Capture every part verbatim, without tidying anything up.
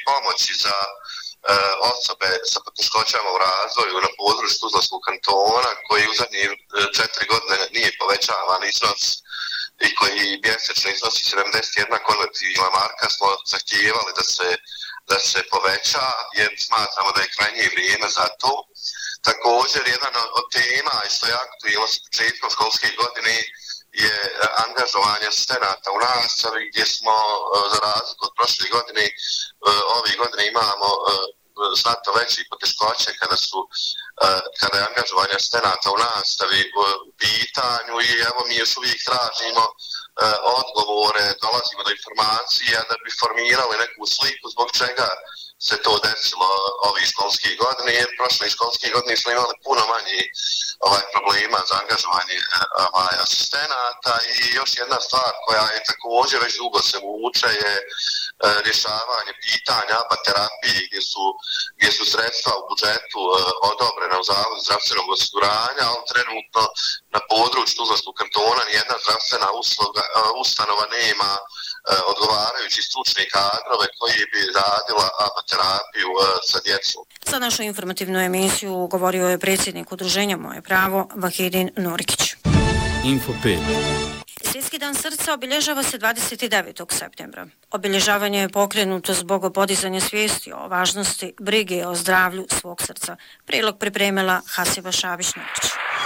pomoći za osobe sa poteškoćama u razvoju na području Tuzlanskog kantona, koji u zadnje četiri godine nije povećavan iznos i koji mjesečno iznosi sedamdeset jedna konvertibilna marka, smo zahtijevali da se, da se poveća, jer smatramo da je krajnje vrijeme za to. Također, jedan od tema što je aktualno s početkom školske godine je angažovanje asistenata u nastavi, gdje smo za razliku od prošle godine, ove godine imamo znatno veći poteškoće kada su kada je angažovanje asistenata u nastavi u pitanju, i evo mi još uvijek tražimo odgovore, dolazimo do informacija da bi formirali neku sliku zbog čega se to desilo ovih školskih godina, jer prošle školske godine smo imali puno manje ovaj, problema za angažovanje ovaj, asistenata. I još jedna stvar koja je također već dugo se vuče je e, rješavanje pitanja A B A terapije, gdje su, gdje su sredstva u budžetu e, odobrena u Zavodu zdravstvenog osiguranja, ali trenutno na području Tuzlanskog kantona nijedna zdravstvena usluga, e, ustanova nema e, odgovarajući stručni kadrove koji bi radila A B A terapiju e, sa djecom. Za našu informativnu emisiju govorio je predsjednik udruženja Moje pravo Vahidin Nurikić. Info pet. Svjetski dan srca obilježava se dvadeset devetog septembra. Obilježavanje je pokrenuto zbog podizanja svijesti o važnosti brige o zdravlju svog srca. Prilog pripremila Hasiba Šabić-Nurić.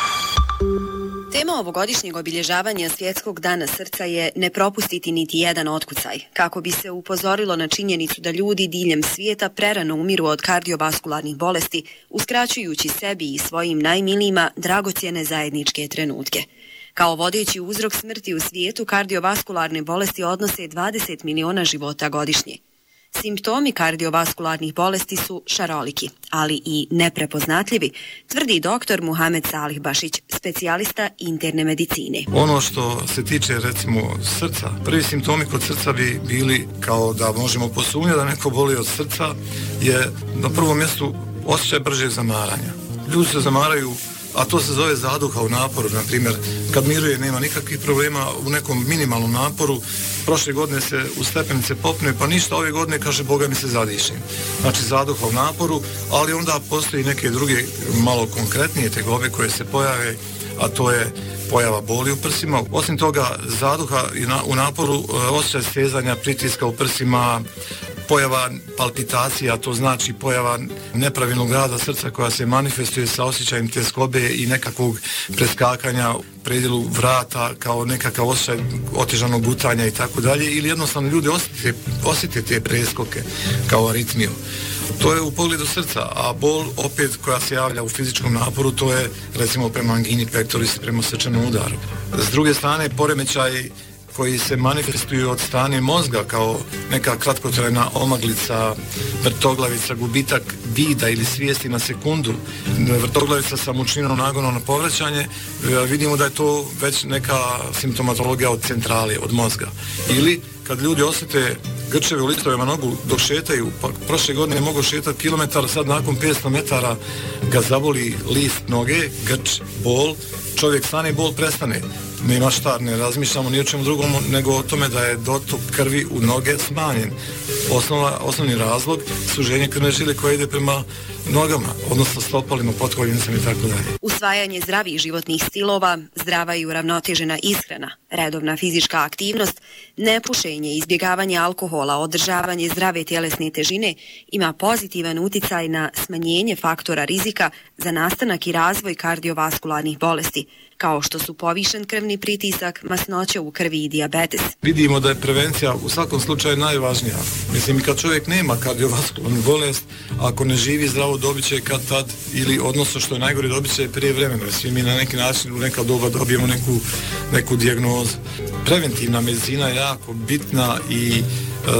Tema ovogodišnjeg obilježavanja Svjetskog dana srca je ne propustiti niti jedan otkucaj, kako bi se upozorilo na činjenicu da ljudi diljem svijeta prerano umiru od kardiovaskularnih bolesti, uskraćujući sebi i svojim najmilijima dragocjene zajedničke trenutke. Kao vodeći uzrok smrti u svijetu, kardiovaskularne bolesti odnose dvadeset miliona života godišnje. Simptomi kardiovaskularnih bolesti su šaroliki, ali i neprepoznatljivi, tvrdi doktor Muhamed Salih Bašić, specijalista interne medicine. Ono što se tiče recimo srca, prvi simptomi kod srca bi bili kao da možemo posumnjati da neko boli od srca, je na prvom mjestu osjećaj bržeg zamaranja. Ljudi se zamaraju, a to se zove zaduha u naporu, na primjer, kad miruje nema nikakvih problema u nekom minimalnom naporu, prošle godine se u stepenice popne, pa ništa, ove godine kaže Boga mi se zadišim. Znači zaduha u naporu, ali onda postoji neke druge malo konkretnije tegobe koje se pojave, a to je pojava boli u prsima. Osim toga, zaduha u naporu, osjećaj stezanja, pritiska u prsima, pojava palpitacija, to znači pojava nepravilnog rada srca koja se manifestuje sa osjećajem tjeskobe i nekakvog preskakanja u predjelu vrata kao nekakav osjećaj otežanog gutanja i tako dalje, ili jednostavno ljudi osjete, osjete te preskoke kao aritmiju. To je u pogledu srca, a bol opet koja se javlja u fizičkom naporu, to je recimo prema angini pectoris, prema srčanom udaru. S druge strane, poremećaj koji se manifestuju od strane mozga kao neka kratkotrajna omaglica, vrtoglavica, gubitak vida ili svijesti na sekundu, vrtoglavica sa mučninom nagonom na povraćanje, vidimo da je to već neka simptomatologija od centrale, od mozga. Ili kad ljudi osjete grčeve u listovima nogu dok šetaju, pa prošle godine mogu šetati kilometar, sad nakon petsto metara ga zaboli list noge, grč, bol, čovjek stane i bol prestane. Nema šta, ne razmišljamo ni o čemu drugom nego o tome da je dotok krvi u noge smanjen. Osnova, osnovni razlog suženje krvne žile koja ide prema nogama, odnosno stopalima, potkoljenicama i tako dalje. Usvajanje zdravih životnih stilova, zdrava i uravnotežena ishrana, redovna fizička aktivnost, nepušenje, izbjegavanje alkohola, održavanje zdrave tjelesne težine ima pozitivan uticaj na smanjenje faktora rizika za nastanak i razvoj kardiovaskularnih bolesti, kao što su povišen krvni pritisak, masnoća u krvi i dijabetes. Vidimo da je prevencija u svakom slučaju najvažnija. Mislim, kad čovjek nema kardiovaskularnu bolest, ako ne živi zdravo, dobit će kad tad, ili odnosno što je najgore, dobit će prije vremena. Svi mi na neki način u neka doba dobijemo neku, neku dijagnozu. Preventivna medicina je jako bitna i e,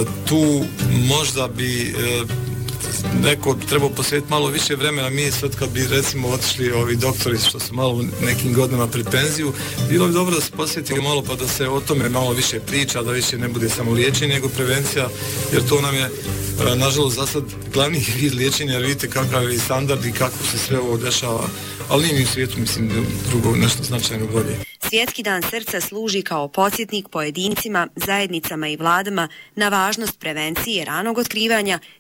tu možda bi e, neko trebao posvetiti malo više vremena. Mi sad kad bi recimo otišli ovi doktori što su malo u nekim godinama pred penziju, bilo bi dobro da se posvetimo malo pa da se o tome malo više priča, da više ne bude samo liječenje nego prevencija, jer to nam je nažalost za sad glavni vid liječenja, jer vidite kakav je standard i kako se sve ovo dešava, ali nije u svijetu, mislim, drugo nešto značajno bolje. Svjetski dan srca služi kao podsjetnik pojedincima, zajednicama i vladama na važnost prevencije, ranog otkrivanja